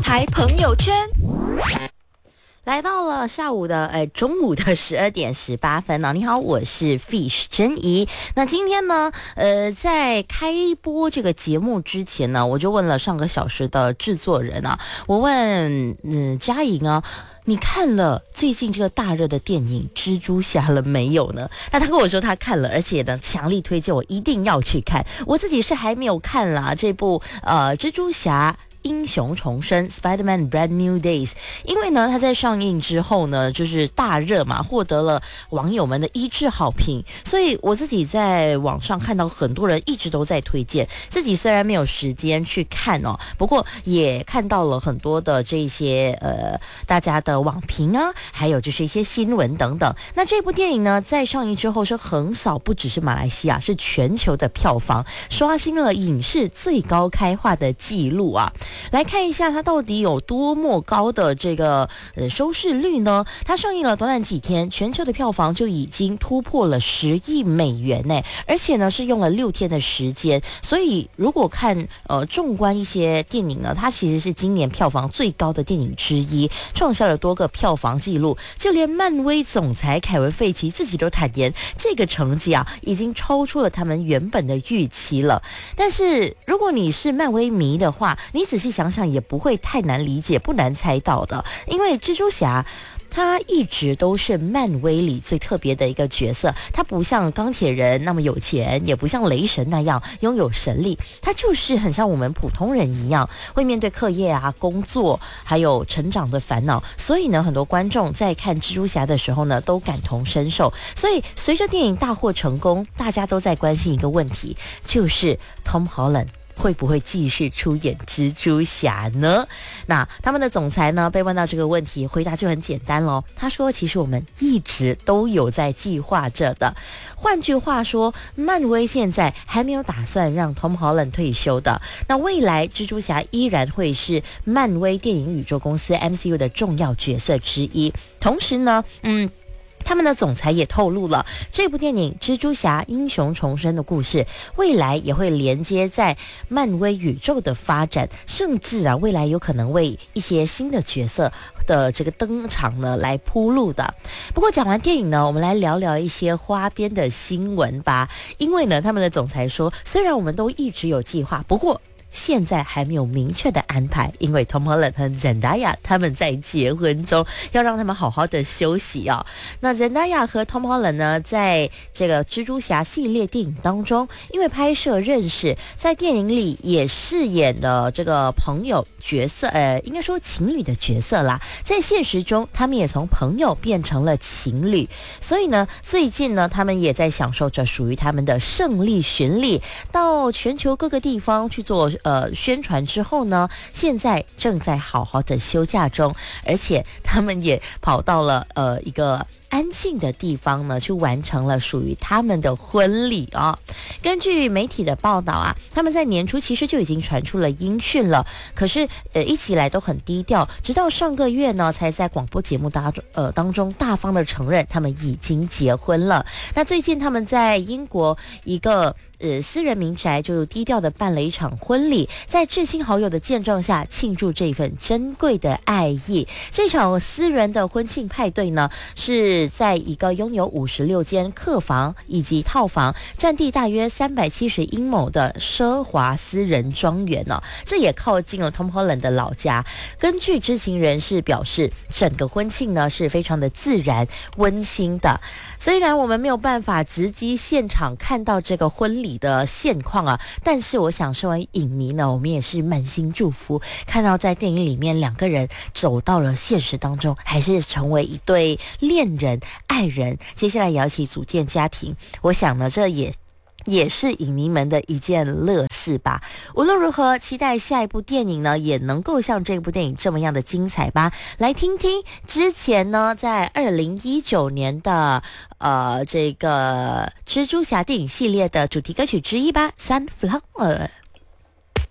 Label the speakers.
Speaker 1: 牌朋友圈。
Speaker 2: 来到了中午的12:18呢。你好，我是 Fish 珍怡。那今天呢，在开播这个节目之前呢，我就问了上个小时的制作人啊，我问嘉颖啊，你看了最近这个大热的电影《蜘蛛侠》了没有呢？那他跟我说他看了，而且呢，强力推荐我一定要去看。我自己是还没有看啦这部蜘蛛侠英雄重生 Spider-Man Brand New Days， 因为呢它在上映之后呢就是大热嘛，获得了网友们的一致好评，所以我自己在网上看到很多人一直都在推荐，自己虽然没有时间去看哦，不过也看到了很多的这些大家的网评啊，还有就是一些新闻等等。那这部电影呢在上映之后是横扫不只是马来西亚，是全球的票房，刷新了影视最高开画的记录啊。来看一下它到底有多么高的这个收视率呢？它上映了短短几天，全球的票房就已经突破了10亿美元呢，而且呢是用了6天的时间。所以如果看纵观一些电影呢，它其实是今年票房最高的电影之一，创下了多个票房纪录。就连漫威总裁凯文·费奇自己都坦言，这个成绩啊已经超出了他们原本的预期了。但是如果你是漫威迷的话，你仔细想想也不会太难理解，不难猜到的，因为蜘蛛侠他一直都是漫威里最特别的一个角色，他不像钢铁人那么有钱，也不像雷神那样拥有神力，他就是很像我们普通人一样，会面对课业啊、工作还有成长的烦恼。所以呢，很多观众在看蜘蛛侠的时候呢，都感同身受。所以随着电影大获成功，大家都在关心一个问题，就是 Tom Holland会不会继续出演蜘蛛侠呢？那他们的总裁呢被问到这个问题，回答就很简单咯。他说其实我们一直都有在计划着的。换句话说，漫威现在还没有打算让 Tom Holland 退休的。那未来蜘蛛侠依然会是漫威电影宇宙公司 MCU 的重要角色之一。同时呢他们的总裁也透露了，这部电影《蜘蛛侠：英雄重生》的故事，未来也会连接在漫威宇宙的发展，甚至啊，未来有可能为一些新的角色的这个登场呢来铺路的。不过讲完电影呢，我们来聊聊一些花边的新闻吧。因为呢，他们的总裁说，虽然我们都一直有计划，不过现在还没有明确的安排，因为 Tom Holland 和 Zendaya 他们在结婚中，要让他们好好的休息哦。那 Zendaya 和 Tom Holland 呢，在这个蜘蛛侠系列电影当中，因为拍摄认识，在电影里也饰演了这个朋友角色，应该说情侣的角色啦。在现实中，他们也从朋友变成了情侣，所以呢，最近呢，他们也在享受着属于他们的胜利巡礼，到全球各个地方去做宣传之后呢，现在正在好好的休假中，而且他们也跑到了一个安静的地方呢，去完成了属于他们的婚礼啊。根据媒体的报道啊，他们在年初其实就已经传出了音讯了，可是一直以来都很低调，直到上个月呢，才在广播节目当中大方的承认他们已经结婚了。那最近他们在英国一个私人民宅就低调的办了一场婚礼，在至亲好友的见证下庆祝这份珍贵的爱意。这场私人的婚庆派对呢，是在一个拥有56间客房以及套房，占地大约370英亩的奢华私人庄园呢。这也靠近了 Tom Holland 的老家。根据知情人士表示，整个婚庆呢是非常的自然温馨的。虽然我们没有办法直击现场看到这个婚礼的现况啊，但是我想身为影迷呢，我们也是满心祝福，看到在电影里面两个人走到了现实当中，还是成为一对恋人爱人，接下来也要一起组建家庭。我想呢，这也是影迷们的一件乐事吧。无论如何，期待下一部电影呢，也能够像这部电影这么样的精彩吧。来听听之前呢，在2019年的这个蜘蛛侠电影系列的主题歌曲之一吧，Sunflower。